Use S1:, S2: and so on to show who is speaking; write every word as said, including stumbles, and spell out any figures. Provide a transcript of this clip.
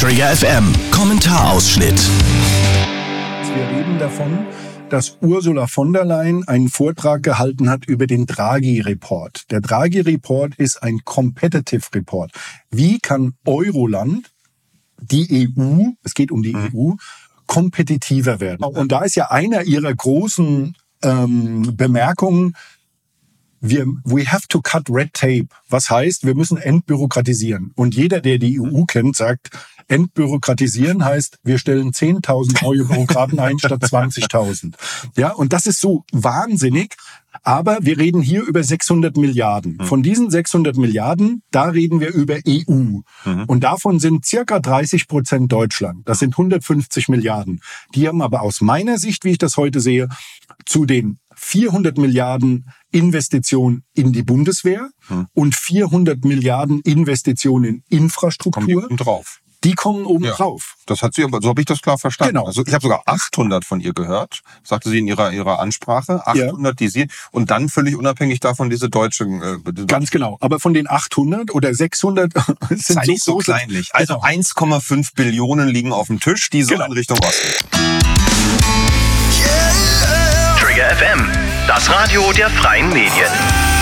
S1: Trigger F M Kommentarausschnitt.
S2: Wir reden davon, dass Ursula von der Leyen einen Vortrag gehalten hat über den Draghi-Report. Der Draghi-Report ist ein Competitive Report. Wie kann Euroland, die E U, es geht um die mhm. E U, kompetitiver werden? Und da ist ja einer ihrer großen ähm, Bemerkungen, wir we have to cut red tape. Was heißt, wir müssen entbürokratisieren. Und jeder, der die E U kennt, sagt, entbürokratisieren heißt, wir stellen zehntausend neue Bürokraten ein statt zwanzigtausend. Ja, und das ist so wahnsinnig. Aber wir reden hier über sechshundert Milliarden. Von diesen sechshundert Milliarden, da reden wir über E U. Mhm. Und davon sind circa dreißig Prozent Deutschland. Das sind hundertfünfzig Milliarden. Die haben aber aus meiner Sicht, wie ich das heute sehe, zu den vierhundert Milliarden Investitionen in die Bundeswehr hm. und vierhundert Milliarden Investitionen in Infrastruktur.
S3: Kommen die oben drauf.
S2: Die kommen oben
S3: ja.
S2: drauf.
S3: Das hat sie, aber so habe ich das klar verstanden.
S2: Genau.
S3: Also ich habe sogar achthundert von ihr gehört, sagte sie in ihrer ihrer Ansprache. achthundert, ja. die sie und dann völlig unabhängig davon diese deutschen. Äh,
S2: Ganz genau. Aber von den achthundert oder sechshundert sind
S3: sei nicht so, so kleinlich. Also genau. eins Komma fünf Billionen liegen auf dem Tisch, die so genau. in Richtung Osten.
S1: Trigger F M, das Radio der freien Medien.